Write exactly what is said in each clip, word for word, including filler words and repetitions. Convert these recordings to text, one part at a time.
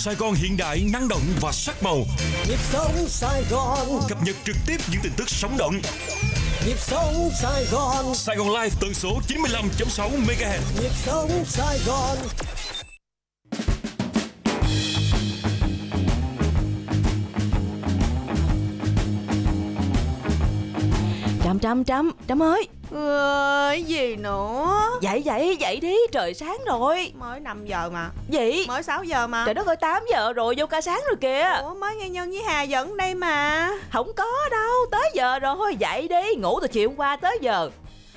Sài Gòn hiện đại, năng động và sắc màu. Nhịp sống Sài Gòn, Cập nhật trực tiếp những tin tức sống động. nhịp sống Sài Gòn, Sài Gòn Live tần số chín mươi lăm chấm sáu mê ga héc. nhịp sống Sài Gòn. Trâm Trâm Trâm Trâm ơi. Ờ, gì nữa? Dậy dậy dậy đi, trời sáng rồi. Mới năm giờ mà. Gì? Mới sáu giờ mà. Trời đất ơi, tám giờ rồi, vô ca sáng rồi kìa. Ủa, mới nghe Nhân với Hà dẫn đây mà. Không có đâu, tới giờ rồi. Dậy đi, ngủ từ chiều hôm qua tới giờ.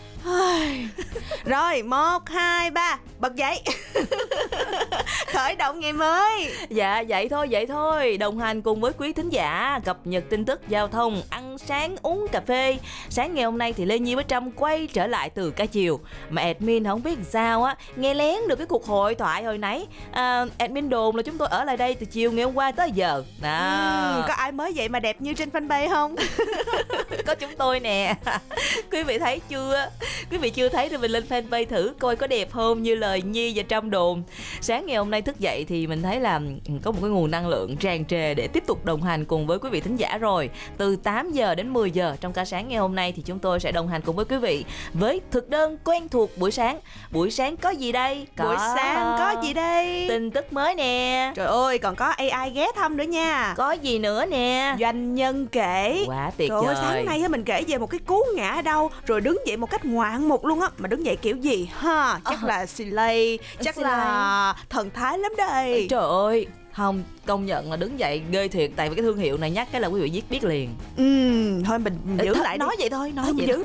Rồi, một, hai, ba, bật dậy. Khởi động ngày mới. Dạ, vậy thôi, vậy thôi. Đồng hành cùng với quý thính giả, cập nhật tin tức giao thông, ăn sáng, uống cà phê. Sáng ngày hôm nay thì Lê Nhi với Trâm quay trở lại từ ca chiều. Mà admin không biết sao á, nghe lén được cái cuộc hội thoại hồi nãy. à, Admin đồn là chúng tôi ở lại đây từ chiều ngày hôm qua tới giờ đó. Ừ, có ai mới vậy mà đẹp như trên fanpage không? Có chúng tôi nè. Quý vị thấy chưa? Quý vị chưa thấy thì mình lên fanpage thử coi có đẹp không như lời Nhi và Trâm đồn. Sáng ngày hôm nay thức dậy thì mình thấy là có một cái nguồn năng lượng tràn trề để tiếp tục đồng hành cùng với quý vị thính giả rồi. Từ tám giờ đến mười giờ trong ca sáng ngày hôm nay thì chúng tôi sẽ đồng hành cùng với quý vị với thực đơn quen thuộc buổi sáng. Buổi sáng có gì đây? Có... Buổi sáng có gì đây? Tin tức mới nè. Trời ơi, còn có a i ghé thăm nữa nha. Có gì nữa nè? Doanh nhân kể. Quá tuyệt Trời ơi, vời. sáng nay á, mình kể về một cái cú ngã ở đâu, rồi đứng dậy một cách ngoạn mục luôn á. Mà đứng dậy kiểu gì ha? Chắc Ờ. là Slay, chắc Slay. là thần thái lắm đây. Trời ơi, không, công nhận là đứng dậy ghê thiệt. Tại vì cái thương hiệu này nhắc cái là quý vị biết biết liền. Ừ, thôi mình, mình giữ Thôi, lại đi. nói vậy thôi, nói Thôi, vậy mình giữ thôi.